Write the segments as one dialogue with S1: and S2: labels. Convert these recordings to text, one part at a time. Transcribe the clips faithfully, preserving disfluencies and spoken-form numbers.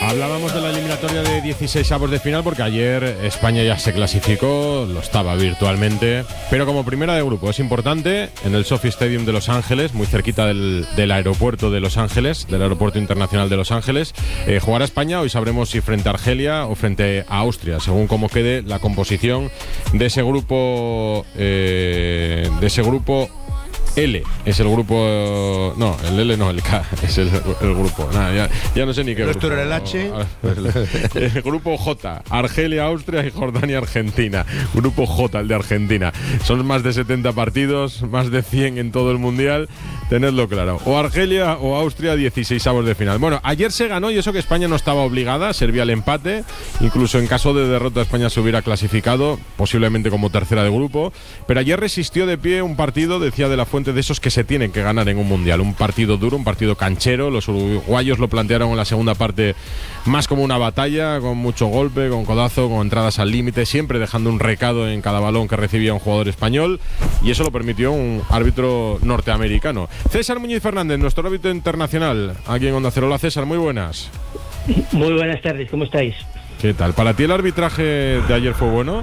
S1: Hablábamos de la eliminatoria de dieciseisavos de final porque ayer España ya se clasificó, lo estaba virtualmente, pero como primera de grupo es importante en el SoFi Stadium de Los Ángeles, muy cerquita del, del aeropuerto de Los Ángeles, del aeropuerto internacional de Los Ángeles, eh, jugará España. Hoy sabremos si frente a Argelia o frente a Austria, según cómo quede la composición de ese grupo, eh, de ese grupo L, es el grupo... No, el L no, el K, es el, el grupo. Nada, ya, ya no sé ni qué
S2: ¿No
S1: grupo.
S2: era el H?
S1: El grupo J, Argelia, Austria y Jordania, Argentina. Grupo J, el de Argentina. Son más de setenta partidos, más de cien en todo el Mundial. Tenedlo claro. O Argelia o Austria, dieciseisavos de final. Bueno, ayer se ganó y eso que España no estaba obligada, servía el empate. Incluso en caso de derrota España se hubiera clasificado, posiblemente como tercera de grupo. Pero ayer resistió de pie un partido, decía De la Fuente, de esos que se tienen que ganar en un mundial, un partido duro, un partido canchero. Los uruguayos lo plantearon en la segunda parte más como una batalla, con mucho golpe, con codazo, con entradas al límite, siempre dejando un recado en cada balón que recibía un jugador español, y eso lo permitió un árbitro norteamericano. César Muñiz Fernández, nuestro árbitro internacional, aquí en Onda Cero. Hola César, muy buenas.
S3: Muy buenas tardes, ¿cómo estáis?
S1: ¿Qué tal? ¿Para ti el arbitraje de ayer fue bueno?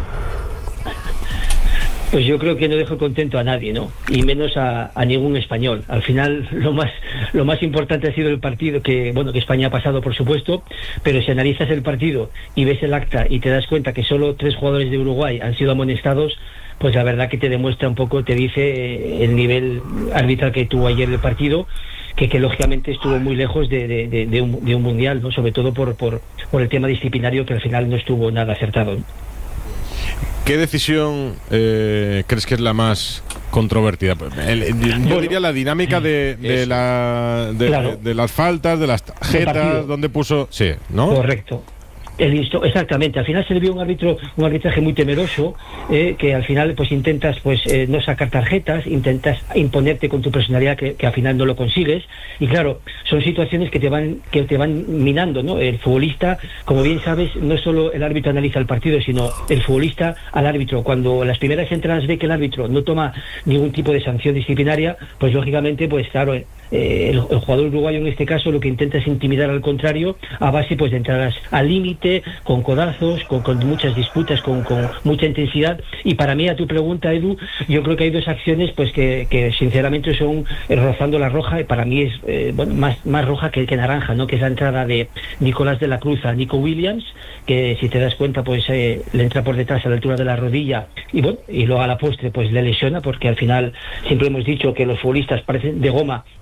S3: Pues yo creo que no dejo contento a nadie, ¿no? Y menos a, a ningún español. Al final lo más lo más importante ha sido el partido, que bueno, que España ha pasado, por supuesto, pero si analizas el partido y ves el acta y te das cuenta que solo tres jugadores de Uruguay han sido amonestados, pues la verdad que te demuestra un poco, te dice eh, el nivel arbitral que tuvo ayer el partido, que, que lógicamente estuvo muy lejos de, de, de, de, un, de un mundial, ¿no? Sobre todo por, por, por el tema disciplinario, que al final no estuvo nada acertado, ¿no?
S1: ¿Qué decisión eh, crees que es la más controvertida? El, el, yo bueno, diría la dinámica de, de, la, de, claro. de, de las faltas, de las tarjetas, donde puso... Sí, ¿no?
S3: Correcto. El insto, exactamente, al final se le vio un árbitro, un arbitraje muy temeroso, eh, que al final pues intentas pues eh, no sacar tarjetas, intentas imponerte con tu personalidad, que, que al final no lo consigues, y claro, son situaciones que te van que te van minando, ¿no? El futbolista, como bien sabes, no solo el árbitro analiza el partido, sino el futbolista al árbitro. Cuando las primeras entradas ve que el árbitro no toma ningún tipo de sanción disciplinaria, pues lógicamente, pues claro, eh, el, el jugador uruguayo en este caso lo que intenta es intimidar al contrario a base pues de entradas al límite, con codazos, con, con muchas disputas, con, con mucha intensidad. Y para mí, a tu pregunta, Edu, yo creo que hay dos acciones pues que, que sinceramente son eh, rozando la roja, y para mí es eh, bueno, más, más roja que, que naranja, ¿no? Que es la entrada de Nicolás de la Cruz a Nico Williams, que si te das cuenta pues eh, le entra por detrás a la altura de la rodilla, y bueno, y luego a la postre pues le lesiona, porque al final siempre hemos dicho que los futbolistas parecen de goma